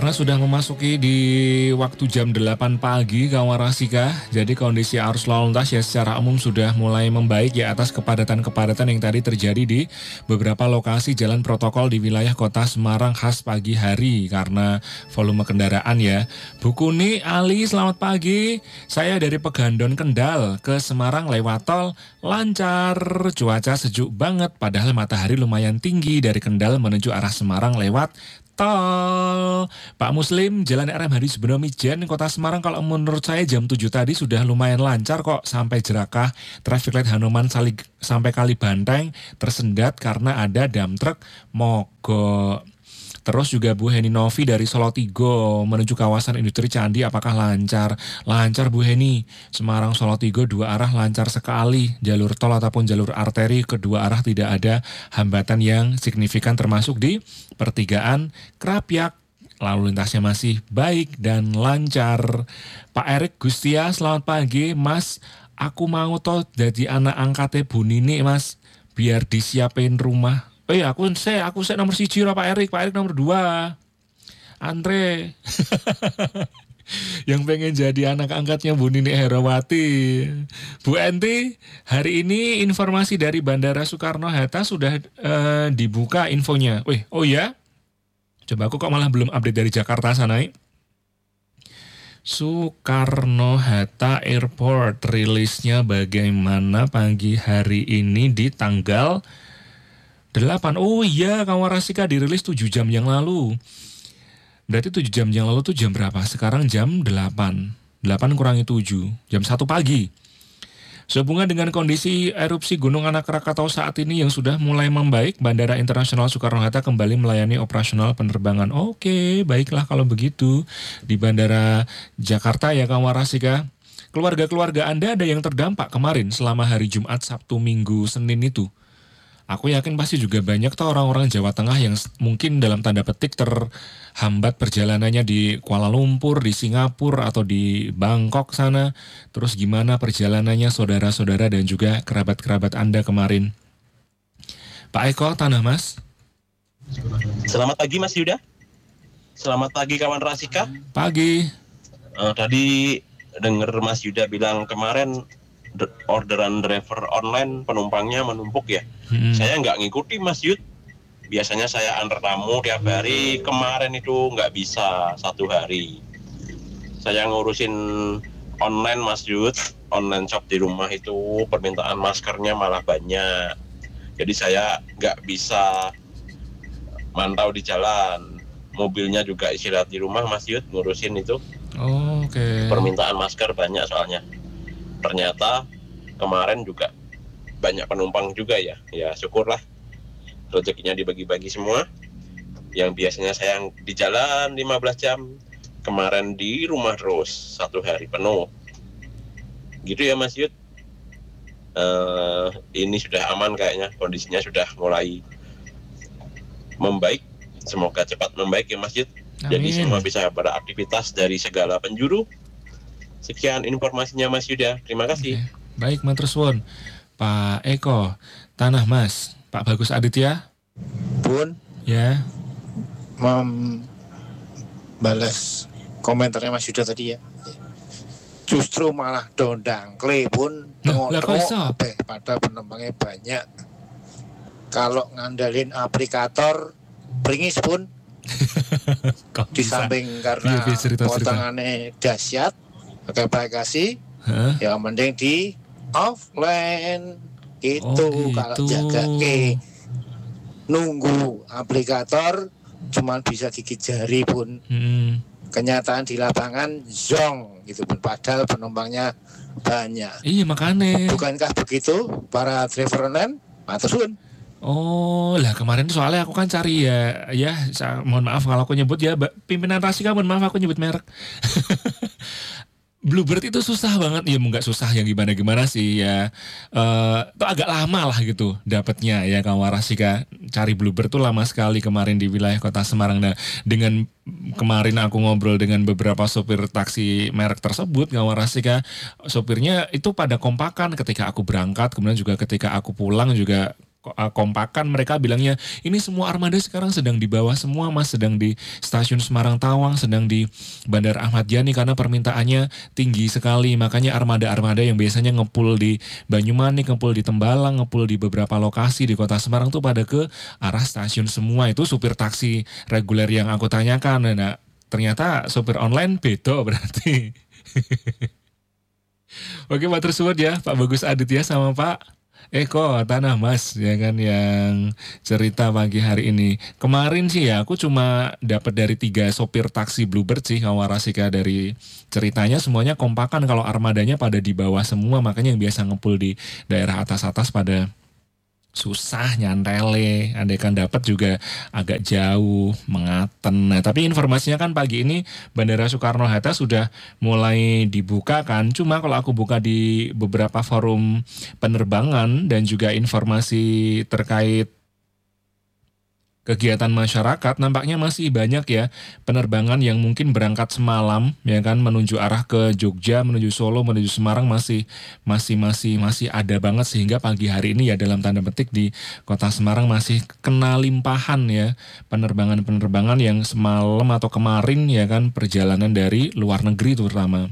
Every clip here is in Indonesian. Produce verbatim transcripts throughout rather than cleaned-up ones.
karena sudah memasuki di waktu jam delapan pagi kawan Rasika. Jadi kondisi arus lalu lintas ya secara umum sudah mulai membaik ya atas kepadatan-kepadatan yang tadi terjadi di beberapa lokasi jalan protokol di wilayah kota Semarang khas pagi hari karena volume kendaraan ya. Bu Kuni, Ali, selamat pagi. Saya dari Pegandon Kendal ke Semarang lewat tol lancar. Cuaca sejuk banget padahal matahari lumayan tinggi dari Kendal menuju arah Semarang lewat tol. Pak Muslim, Jalan R M Hadi Subono-Mijen, Kota Semarang kalau menurut saya jam tujuh tadi sudah lumayan lancar kok sampai Jerakah, traffic light Hanoman Sali, sampai Kalibanteng tersendat karena ada dump truck mogok. Terus juga Bu Heni Novi dari Solo Tigo menuju kawasan industri Candi apakah lancar? Lancar Bu Heni. Semarang Solo Tigo dua arah lancar sekali. Jalur tol ataupun jalur arteri kedua arah tidak ada hambatan yang signifikan termasuk di pertigaan Krapyak. Lalu lintasnya masih baik dan lancar. Pak Erik Gustia, selamat pagi Mas. Aku mau toh jadi anak angkatnya Bu Nini Mas. Biar disiapin rumah. Oh iya, aku saya aku saya nomor siji lah Pak Erik, Pak Erik nomor dua. Andre. Yang pengen jadi anak angkatnya Bu Nini Herawati. Bu Enti, hari ini informasi dari Bandara Soekarno-Hatta sudah uh, dibuka infonya. Wih, oh ya? Coba aku kok malah belum update dari Jakarta sana. Soekarno-Hatta Airport rilisnya bagaimana pagi hari ini di tanggal delapan. Oh iya, kawan Rasika dirilis tujuh jam yang lalu. Berarti tujuh jam yang lalu tuh jam berapa? Sekarang jam delapan. delapan kurangi tujuh, jam satu pagi. Sehubungan dengan kondisi erupsi Gunung Anak Krakatau saat ini yang sudah mulai membaik, Bandara Internasional Soekarno-Hatta kembali melayani operasional penerbangan. Oke, baiklah kalau begitu. Di Bandara Jakarta ya kawan Rasika. Keluarga-keluarga Anda ada yang terdampak kemarin selama hari Jumat, Sabtu, Minggu, Senin itu. Aku yakin pasti juga banyak tuh orang-orang Jawa Tengah yang mungkin dalam tanda petik terhambat perjalanannya di Kuala Lumpur, di Singapura, atau di Bangkok sana. Terus gimana perjalanannya saudara-saudara dan juga kerabat-kerabat Anda kemarin? Pak Eko, Tanah Mas. Selamat pagi Mas Yuda. Selamat pagi kawan Rasika. Pagi. Uh, tadi dengar Mas Yuda bilang kemarin orderan driver online penumpangnya menumpuk ya. Hmm. Saya nggak ngikuti Mas Yud. Biasanya saya antar tamu tiap hari. Kemarin itu nggak bisa satu hari. Saya ngurusin online Mas Yud. Online shop di rumah itu permintaan maskernya malah banyak. Jadi saya nggak bisa mantau di jalan. Mobilnya juga istirahat di rumah Mas Yud ngurusin itu. Oh, oke. Okay. Permintaan masker banyak soalnya. Ternyata kemarin juga banyak penumpang juga ya. Ya syukurlah rezekinya dibagi-bagi semua. Yang biasanya saya di jalan lima belas jam, kemarin di rumah terus satu hari penuh. Gitu ya Mas Yud. Uh, ini sudah aman kayaknya, kondisinya sudah mulai membaik. Semoga cepat membaik ya Mas Yud. Jadi semua bisa beraktivitas dari segala penjuru. Sekian informasinya Mas Yuda, terima kasih. Oke. Baik, Matur Suwun. Pak Eko, Tanah Mas, Pak Bagus Aditya. Bun. Ya. Membalas komentarnya Mas Yuda tadi ya. Justru malah dondang kle pun tengok-tengok pada penumpangnya banyak. Kalau ngandalin aplikator beringis pun. Di samping karena potongannya dahsyat. Pakai bagasi, huh? Ya mending di offline itu oh, gitu. Kalau jaga ke nunggu aplikator cuman bisa gigit jari pun. Hmm. Kenyataan di lapangan zong gitu pun padahal penumpangnya banyak. Iya makanya. Bukankah begitu para driver online? Matur suwun. Oh lah kemarin soalnya aku kan cari ya ya mohon maaf kalau aku nyebut ya pimpinan Rasika mohon maaf aku nyebut merek. Bluebird itu susah banget ya, nggak susah yang gimana-gimana sih ya, uh, itu agak lama lah gitu dapatnya ya kawan Rasika. Cari Bluebird tuh lama sekali kemarin di wilayah kota Semarang. Nah dengan kemarin aku ngobrol dengan beberapa sopir taksi merek tersebut kawan Rasika, sopirnya itu pada kompakan ketika aku berangkat, kemudian juga ketika aku pulang juga kompakan, mereka bilangnya ini semua armada sekarang sedang di bawah semua mas, sedang di stasiun Semarang Tawang, sedang di Bandara Ahmad Yani karena permintaannya tinggi sekali, makanya armada-armada yang biasanya ngepul di Banyumanik, ngepul di Tembalang, ngepul di beberapa lokasi di kota Semarang tuh pada ke arah stasiun semua. Itu supir taksi reguler yang aku tanyakan. Nah ternyata supir online beda berarti. Oke Pak tersebut ya Pak Bagus Aditya sama Pak Eko Tanah Mas ya kan yang cerita pagi hari ini. Kemarin sih ya aku cuma dapat dari tiga sopir taksi Bluebird sih Kawarasika, dari ceritanya semuanya kompakan kalau armadanya pada di bawah semua, makanya yang biasa ngepul di daerah atas-atas pada susah nyantele, andaikan dapat juga agak jauh, mengaten. Nah, tapi informasinya kan pagi ini Bandara Soekarno-Hatta sudah mulai dibuka kan. Cuma kalau aku buka di beberapa forum penerbangan dan juga informasi terkait kegiatan masyarakat, nampaknya masih banyak ya penerbangan yang mungkin berangkat semalam ya kan menuju arah ke Jogja, menuju Solo, menuju Semarang masih masih masih masih ada banget, sehingga pagi hari ini ya dalam tanda petik di kota Semarang masih kena limpahan ya penerbangan-penerbangan yang semalam atau kemarin ya kan perjalanan dari luar negeri terutama.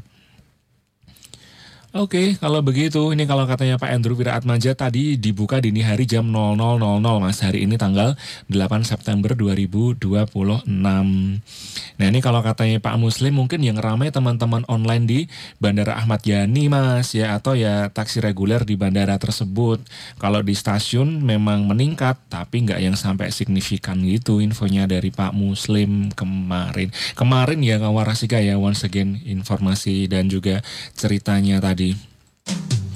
Oke, kalau begitu, ini kalau katanya Pak Andrew Wiraatmaja tadi dibuka dini hari jam nol nol nol nol Mas. Hari ini tanggal delapan September dua ribu dua puluh enam. Nah ini kalau katanya Pak Muslim mungkin yang ramai teman-teman online di Bandara Ahmad Yani Mas ya, atau ya taksi reguler di bandara tersebut. Kalau di stasiun memang meningkat, tapi nggak yang sampai signifikan gitu infonya dari Pak Muslim kemarin. Kemarin ya Kawarasika ya, once again informasi dan juga ceritanya tadi.